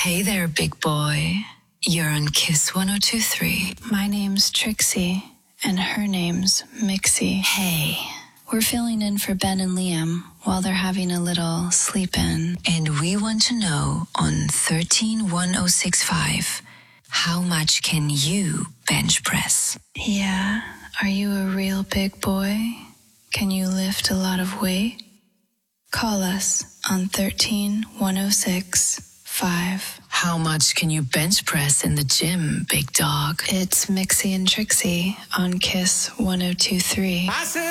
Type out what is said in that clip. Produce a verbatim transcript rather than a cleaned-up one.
Hey there, big boy. You're on Kiss one oh two three. My name's Trixie, and her name's Mixie. Hey. We're filling in for Ben and Liam while they're having a little sleep-in. And we want to know on thirteen one oh six five, how much can you bench press? Yeah, are you a real big boy? Can you lift a lot of weight? Call us on thirteen one oh six five. How much can you bench press in the gym, big dog? It's Mixie and Trixie on Kiss one oh two three. I said